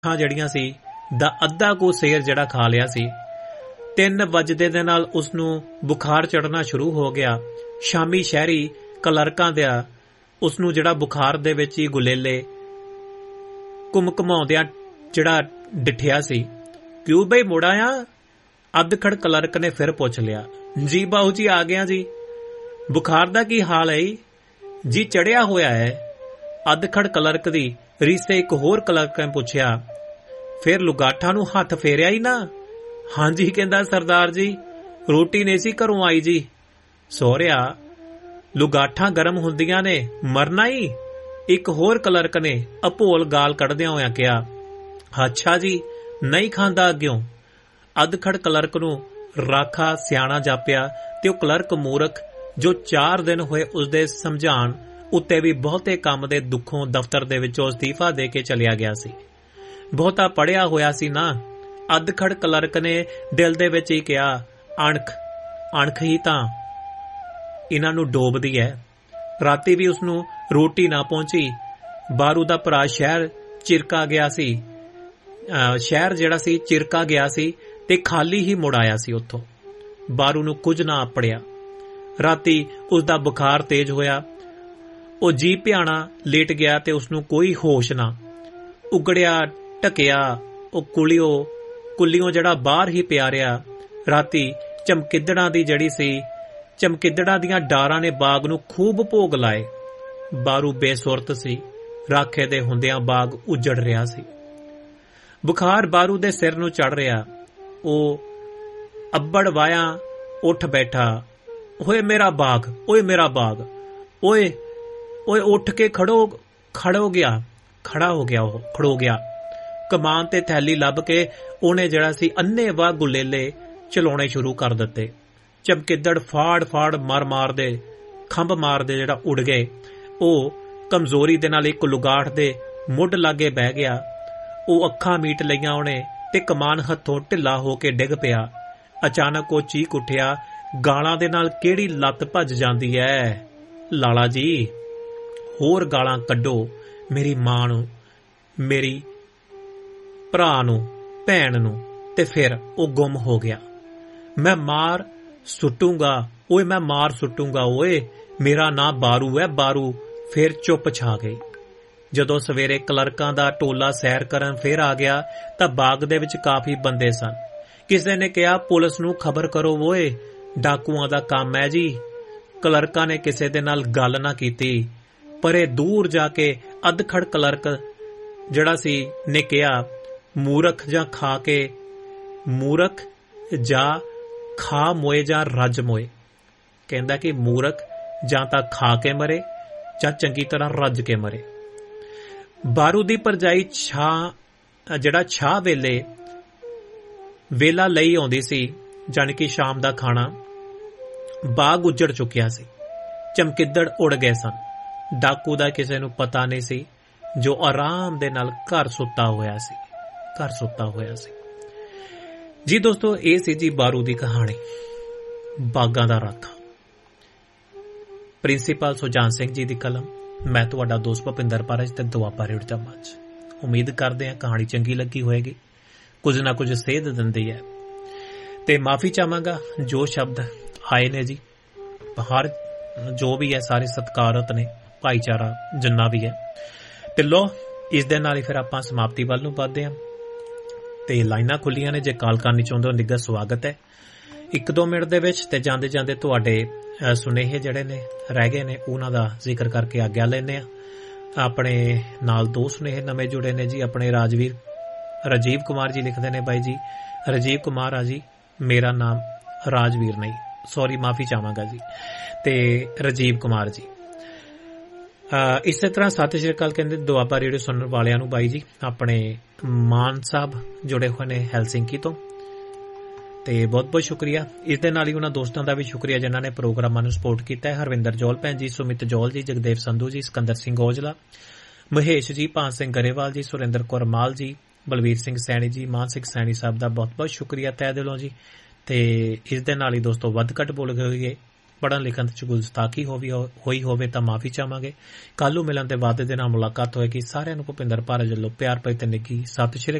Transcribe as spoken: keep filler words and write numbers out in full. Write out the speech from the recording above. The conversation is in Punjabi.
ਖਾਂ ਜਿਹੜੀਆਂ ਸੀ ਦਾ ਅੱਧਾ ਕੁ ਸੇਰ ਜਿਹੜਾ ਖਾ ਲਿਆ ਸੀ। ਤਿੰਨ ਵਜਦੇ ਦੇ ਨਾਲ ਉਸਨੂੰ ਬੁਖਾਰ ਚੜ੍ਹਨਾ ਸ਼ੁਰੂ ਹੋ ਗਿਆ। ਸ਼ਾਮੀ ਸ਼ਹਿਰੀ ਕਲਰਕਾਂ ਦਾ ਉਸਨੂੰ ਜਿਹੜਾ ਬੁਖਾਰ ਦੇ ਵਿੱਚ ਹੀ ਗੁਲੇਲੇ ਘੁੰਮ ਘਮਾਉਂਦਿਆਂ ਜਿਹੜਾ ਡਿੱਠਿਆ ਸੀ। ਕਿਉਂ ਬਈ ਮੁੜ ਆਇਆ? ਅੱਧਖੜ ਕਲਰਕ ਨੇ ਫਿਰ ਪੁੱਛ ਲਿਆ। ਜੀ ਬਾਊ ਜੀ ਆ ਗਿਆ ਜੀ। ਬੁਖਾਰ ਦਾ ਕੀ ਹਾਲ ਹੈ ਜੀ? ਚੜਿਆ ਹੋਇਆ ਹੈ। ਅੱਧਖੜ ਕਲਰਕ ਦੀ ਰੀਸੇ ਇੱਕ ਹੋਰ ਕਲਰਕ ਨੇ ਪੁੱਛਿਆ। ਫਿਰ ਲੁਗਾਠਾਂ ਨੂੰ ਹੱਥ ਫੇਰਿਆ ਹੀ ਨਾ। ਹਾਂਜੀ ਕਹਿੰਦਾ ਸਰਦਾਰ ਜੀ, ਰੋਟੀ ਨਹੀਂ ਸੀ ਘਰੋਂ ਆਈ ਜੀ। ਸਹੁਰਿਆ ਲੁਗਾਠਾਂ ਗਰਮ ਹੁੰਦੀਆਂ ਨੇ, ਮਰਨਾ ਹੀ। ਇੱਕ ਹੋਰ ਕਲਰਕ ਨੇ ਅਭੋਲ ਗਾਲ ਕੱਢਦਿਆਂ ਹੋਇਆਂ ਕਿਹਾ। ਅੱਛਾ ਜੀ, ਨਹੀਂ ਖਾਂਦਾ ਅੱਗਿਓਂ? ਅੱਧਖੜ ਕਲਰਕ ਨੂੰ ਰਾਖਾ ਸਿਆਣਾ ਜਾਪਿਆ ਤੇ ਉਹ ਕਲਰਕ ਮੂਰਖ ਜੋ ਚਾਰ ਦਿਨ ਹੋਏ ਉਸਦੇ ਸਮਝਾਉਣ ਉੱਤੇ ਵੀ ਬਹੁਤੇ ਕੰਮ ਦੇ ਦੁੱਖੋਂ ਦਫ਼ਤਰ ਦੇ ਵਿੱਚੋਂ ਅਸਤੀਫਾ ਦੇ ਕੇ ਚਲਿਆ ਗਿਆ ਸੀ। ਬਹੁਤਾ ਪੜ੍ਹਿਆ ਹੋਇਆ ਸੀ ਨਾ। ਅੱਧਖੜ ਕਲਰਕ ਨੇ ਦਿਲ ਦੇ ਵਿੱਚ ਹੀ ਕਿਹਾ, ਅਣਖ ਅਣਖ ਹੀ ਤਾਂ ਇਹਨਾਂ ਨੂੰ ਡੋਬਦੀ ਹੈ। ਰਾਤੀ ਵੀ ਉਸਨੂੰ ਰੋਟੀ ਨਾ ਪਹੁੰਚੀ। ਬਾਰੂ ਦਾ ਭਰਾ ਸ਼ਹਿਰ ਚਿਰਕਾ ਗਿਆ ਸੀ ਸ਼ਹਿਰ ਜਿਹੜਾ ਸੀ ਚਿਰਕਾ ਗਿਆ ਸੀ ਤੇ ਖਾਲੀ ਹੀ ਮੁੜ ਆਇਆ ਸੀ ਉੱਥੋਂ। ਬਾਰੂ ਨੂੰ ਕੁਝ ਨਾ ਆਪੜਿਆ। ਰਾਤੀ ਉਸਦਾ ਬੁਖਾਰ ਤੇਜ਼ ਹੋਇਆ। ਉਹ ਜੀ ਭਿਆਣਾ ਲੇਟ ਗਿਆ ਤੇ ਉਸਨੂੰ ਕੋਈ ਹੋਸ਼ ਨਾ। ਉਗੜਿਆ ਢਕਿਆ ਉਹ ਕੁਲਿਓ ਕੁੱਲਿਓ ਜਿਹੜਾ ਬਾਹਰ ਹੀ ਪਿਆ ਰਿਹਾ। ਰਾਤੀ ਚਮਕਿੱਦੜਾਂ ਦੀ ਜਿਹੜੀ ਸੀ ਚਮਕਿੱਦੜਾਂ ਦੀਆਂ ਡਾਰਾਂ ਨੇ ਬਾਗ ਨੂੰ ਖੂਬ ਭੋਗ ਲਾਏ। ਬਾਰੂ ਬੇਸੁਰਤ ਸੀ। ਰਾਖੇ ਦੇ ਹੁੰਦਿਆਂ ਬਾਗ ਉਜੜ ਰਿਹਾ ਸੀ। ਬੁਖਾਰ ਬਾਰੂ ਦੇ ਸਿਰ ਨੂੰ ਚੜ ਰਿਹਾ। ਉਹ ਅੱਬੜ ਵਾਇਆ ਉੱਠ ਬੈਠਾ। ਓਏ ਮੇਰਾ ਬਾਗ, ਓਏ ਮੇਰਾ ਬਾਗ, ਓਏ ਓਏ ਉੱਠ ਕੇ ਖੜੋ ਖੜੋ ਗਿਆ ਖੜਾ ਹੋ ਗਿਆ। ਉਹ ਖੜੋ ਗਿਆ। ਕਮਾਨ ਤੇ ਥੈਲੀ ਲੱਭ ਕੇ ਉਹਨੇ ਜਿਹੜਾ ਸੀ ਅੰਨੇ ਵਾਹ ਗੁਲੇਲੇ ਚਲਾਉਣੇ ਸ਼ੁਰੂ ਕਰ ਦਿੱਤੇ। ਚਮਕਿੱਦੜ ਫਾੜ ਫਾੜ ਮਾਰ ਮਾਰਦੇ ਖੰਭ ਮਾਰਦੇ ਜਿਹੜਾ ਉੱਡ ਗਏ। ਉਹ ਕਮਜ਼ੋਰੀ ਦੇ ਨਾਲ ਇੱਕ ਲੁਗਾਠ ਦੇ ਮੁੱਢ ਲਾਗੇ ਬਹਿ ਗਿਆ। ਉਹ ਅੱਖਾਂ ਮੀਟ ਲਈਆਂ ਉਹਨੇ ਤੇ ਕਮਾਨ ਹੱਥੋਂ ਢਿੱਲਾ ਹੋ ਕੇ ਡਿੱਗ ਪਿਆ। ਅਚਾਨਕ ਉਹ ਚੀਕ ਉੱਠਿਆ। ਗਾਲਾਂ ਦੇ ਨਾਲ ਕਿਹੜੀ ਲੱਤ ਭੱਜ ਜਾਂਦੀ ਹੈ। ਲਾਲਾ ਜੀ, ਹੋਰ ਗਾਲਾਂ ਕੱਢੋ ਮੇਰੀ ਮਾਂ ਨੂੰ, ਮੇਰੀ ਭਰਾ ਨੂੰ, ਭੈਣ ਨੂੰ। ਤੇ ਫਿਰ ਉਹ ਗੁੰਮ ਹੋ ਗਿਆ। ਮੈਂ ਮਾਰ ਸੁੱਟੂਗਾ, ਓਏ ਮੈਂ ਮਾਰ ਸੁੱਟੂਗਾ, ਓਏ ਮੇਰਾ ਨਾਂ ਬਾਰੂ ਹੈ, ਬਾਰੂ। ਫਿਰ ਚੁੱਪ ਛਾ ਗਈ। ਜਦੋਂ ਸਵੇਰੇ ਕਲਰਕਾਂ ਦਾ ਟੋਲਾ ਸੈਰ ਕਰਨ ਫਿਰ ਆ ਗਿਆ ਤਾਂ ਬਾਗ ਦੇ ਵਿੱਚ ਕਾਫੀ ਬੰਦੇ ਸਨ। ਕਿਸੇ ਨੇ ਕਿਹਾ, ਪੁਲਿਸ ਨੂੰ ਖਬਰ ਕਰੋ ਓਏ, ਡਾਕੂਆਂ ਦਾ ਕੰਮ ਹੈ ਜੀ। ਕਲਰਕਾਂ ਨੇ ਕਿਸੇ ਦੇ ਨਾਲ ਗੱਲ ਨਾ ਕੀਤੀ। ਪਰੇ ਦੂਰ ਜਾ ਕੇ ਅੱਧਖੜ ਕਲਰਕ ਜਿਹੜਾ ਸੀ ਨੇ ਕਿਹਾ, ਮੂਰਖ ਜਾਂ ਖਾ ਕੇ ਮੂਰਖ ਜਾਂ ਖਾ ਮੋਏ ਜਾਂ ਰੱਜ ਮੋਏ। ਕਹਿੰਦਾ ਕਿ ਮੂਰਖ ਜਾਂ ਤਾਂ ਖਾ ਕੇ ਮਰੇ ਜਾਂ ਚੰਗੀ ਤਰ੍ਹਾਂ ਰੱਜ ਕੇ ਮਰੇ। ਬਾਰੂ ਦੀ ਭਰਜਾਈ ਛਾਂ ਜਿਹੜਾ ਛਾਹ ਵੇਲੇ ਵੇਲਾ ਲਈ ਆਉਂਦੀ ਸੀ, ਜਾਣੀ ਕਿ ਸ਼ਾਮ ਦਾ ਖਾਣਾ। ਬਾਗ ਉੱਜੜ ਚੁੱਕਿਆ ਸੀ। ਚਮਕਿੱਦੜ ਉੜ ਗਏ ਸਨ। ਡਾਕੂ ਦਾ ਕਿਸੇ ਨੂੰ ਪਤਾ ਨਹੀਂ ਸੀ, ਜੋ ਆਰਾਮ ਦੇ ਨਾਲ ਘਰ ਸੁੱਤਾ ਹੋਇਆ ਸੀ ਘਰ ਸੁੱਤਾ ਹੋਇਆ ਸੀ ਜੀ ਦੋਸਤੋ, ਇਹ ਸੀ ਜੀ ਬਾਰੂ ਦੀ ਕਹਾਣੀ, ਬਾਗਾਂ ਦਾ ਰਾਖਾ। ਪ੍ਰਿੰਸੀਪਲ ਸੁਜਾਨ ਸਿੰਘ ਜੀ ਦੀ ਕਲਮ। ਮੈਂ ਤੁਹਾਡਾ ਦੋਸਤ ਭੁਪਿੰਦਰ ਪਾਰਜ ਤੇ ਦੁਆਬਾ ਰੇਡੀਓ ਦਾ ਮੰਚ। ਉਮੀਦ ਕਰਦੇ ਹਾਂ ਕਹਾਣੀ ਚੰਗੀ ਲੱਗੀ ਹੋਏਗੀ, ਕੁਝ ਨਾ ਕੁਝ ਸੇਧ ਦਿੰਦੀ ਹੈ। ਤੇ ਮਾਫੀ ਚਾਹਾਂਗਾ ਜੋ ਸ਼ਬਦ ਆਏ ਨੇ ਜੀ, ਹਰ ਜੋ ਵੀ ਹੈ ਸਾਰੇ ਸਤਿਕਾਰਤ ਨੇ, ਭਾਈਚਾਰਾ ਜਿੰਨਾ ਵੀ ਹੈ। ਤੇ ਲੋ ਇਸ ਦੇ ਨਾਲ ਹੀ ਫਿਰ ਆਪਾਂ ਸਮਾਪਤੀ ਵੱਲ ਨੂੰ ਵੱਧਦੇ ਹਾਂ। ਤੇ ਲਾਈਨਾਂ ਖੁੱਲੀਆਂ ਨੇ, ਜੇ ਕਾਲ ਕਰਨੀ ਚਾਹੁੰਦੇ ਹੋ ਨਿੱਘਾ ਸਵਾਗਤ ਹੈ। ਇੱਕ ਦੋ ਮਿੰਟ ਦੇ ਵਿੱਚ ਤੇ ਜਾਂਦੇ ਜਾਂਦੇ ਤੁਹਾਡੇ ਸੁਨੇਹੇ ਜਿਹੜੇ ਨੇ ਰਹਿ ਗਏ ਨੇ ਉਹਨਾਂ ਦਾ ਜ਼ਿਕਰ ਕਰਕੇ ਆਗਿਆ ਲੈਂਦੇ ਆ। ਆਪਣੇ ਨਾਲ ਦੋ ਸੁਨੇਹੇ ਨਵੇਂ ਜੁੜੇ ਨੇ ਜੀ। ਆਪਣੇ ਰਾਜਵੀਰ ਰਾਜੀਵ ਕੁਮਾਰ ਜੀ ਲਿਖਦੇ ਨੇ, ਬਾਈ ਜੀ ਰਾਜੀਵ ਕੁਮਾਰ ਆ ਜੀ, ਮੇਰਾ ਨਾਮ ਰਾਜਵੀਰ ਨਹੀਂ, ਸੌਰੀ ਮਾਫੀ ਚਾਹਾਂਗਾ ਜੀ। ਤੇ ਰਾਜੀਵ ਕੁਮਾਰ ਜੀ ਇਸੇ ਤਰ੍ਹਾਂ ਸਤਿ ਸ਼੍ਰੀ ਅਕਾਲ ਕਹਿੰਦੇ ਦੁਆਬਾ ਰੇਡੀਓ ਸੁਣਨ ਵਾਲਿਆਂ ਨੂੰ। ਬਾਈ ਜੀ ਆਪਣੇ ਮਾਨ ਸਾਹਿਬ ਜੁੜੇ ਹੋਏ ਨੇ ਹੈਲਸਿੰਕੀ ਤੋਂ, ਤੇ ਬਹੁਤ ਬਹੁਤ ਸ਼ੁਕਰੀਆ। ਇਸ ਦੇ ਨਾਲ ਹੀ ਉਹਨਾਂ ਦੋਸਤਾਂ ਦਾ ਵੀ ਸ਼ੁਕਰੀਆ ਜਿਨ੍ਹਾਂ ਨੇ ਪ੍ਰੋਗਰਾਮਾਂ ਨੂੰ ਸਪੋਰਟ ਕੀਤਾ ਹੈ। ਹਰਵਿੰਦਰ ਜੋਲ ਭੈਣ ਜੀ, ਸੁਮਿਤ ਜੋਲ ਜੀ, ਜਗਦੇਵ ਸੰਧੂ ਜੀ, ਸਿਕੰਦਰ ਸਿੰਘ ਔਜਲਾ, ਮਹੇਸ਼ ਜੀ, ਭਾਨ ਸਿੰਘ ਗਰੇਵਾਲ ਜੀ, ਸੁਰਿੰਦਰ ਕੌਰ ਮਾਲ ਜੀ, ਬਲਵੀਰ ਸਿੰਘ ਸੈਣੀ ਜੀ, ਮਾਨ ਸਿੰਘ ਸੈਣੀ ਸਾਹਿਬ ਦਾ ਬਹੁਤ ਬਹੁਤ ਸ਼ੁਕਰੀਆ ਤਹਿ ਦਿਲੋਂ ਜੀ। ਤੇ ਇਸ ਦੇ ਨਾਲ ਹੀ ਦੋਸਤੋ ਵੱਧ ਘੱਟ ਬੋਲ ਗਏ ਪੜ੍ਹਨ ਲਿਖਣ 'ਚ ਗੁਸਤਾਖੀ ਹੋਈ ਹੋਵੇ ਤਾਂ ਮਾਫੀ ਚਾਹਾਂਗੇ। ਕੱਲ੍ਹ ਨੂੰ ਮਿਲਣ ਦੇ ਵਾਅਦੇ ਦੇ ਨਾਲ ਮੁਲਾਕਾਤ ਹੋਏਗੀ। ਸਾਰਿਆਂ ਨੂੰ ਭੁਪਿੰਦਰ ਭਾਰਤ ਵੱਲੋਂ ਪਿਆਰ ਭਰੀ ਤੇ ਨਿੱਘੀ ਸਤਿ ਸ਼੍ਰੀ